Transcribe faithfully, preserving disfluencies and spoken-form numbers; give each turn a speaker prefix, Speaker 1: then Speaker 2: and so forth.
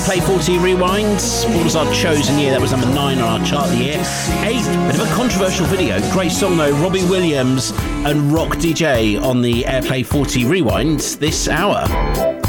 Speaker 1: Play forty Rewind. What was our chosen year? That was number nine on our chart of the year. Eight, bit of a controversial video. Great song though. Robbie Williams and Rock D J on the Airplay forty Rewind this hour.